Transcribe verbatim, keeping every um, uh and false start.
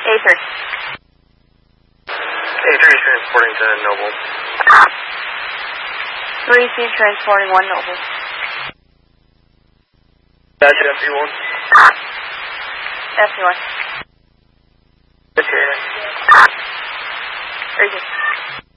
three. A three transporting to Noble. three C transporting one Noble. That's F B one. F B one. Okay. Very good.